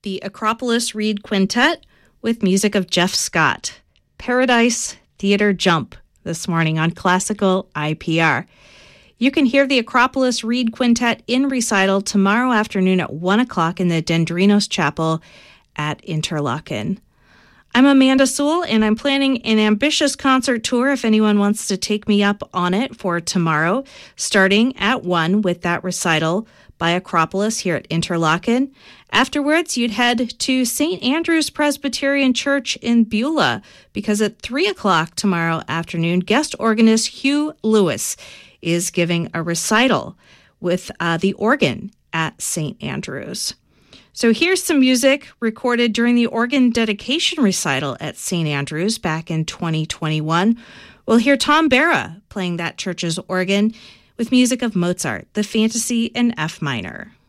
the Acropolis Reed Quintet with music of Jeff Scott. Paradise Theater Jump this morning on Classical IPR. You can hear the Acropolis Reed Quintet in recital tomorrow afternoon at 1 o'clock in the Dendrinos Chapel at Interlaken. I'm Amanda Sewell, and I'm planning an ambitious concert tour if anyone wants to take me up on it for tomorrow, starting at 1 with that recital by Acropolis here at Interlaken. Afterwards, you'd head to St. Andrew's Presbyterian Church in Beulah, because at 3 o'clock tomorrow afternoon, guest organist Hugh Lewis is giving a recital with the organ at St. Andrew's. So here's some music recorded during the organ dedication recital at St. Andrew's back in 2021. We'll hear Tom Barra playing that church's organ with music of Mozart, the Fantasy in F minor.